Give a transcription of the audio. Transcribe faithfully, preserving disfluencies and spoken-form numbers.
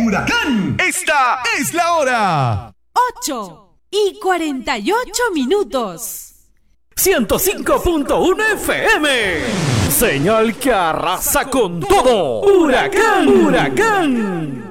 Huracán. Esta es la hora. ocho y cuarenta y ocho minutos. ciento cinco punto uno F M. Señal que arrasa con todo. Huracán, huracán.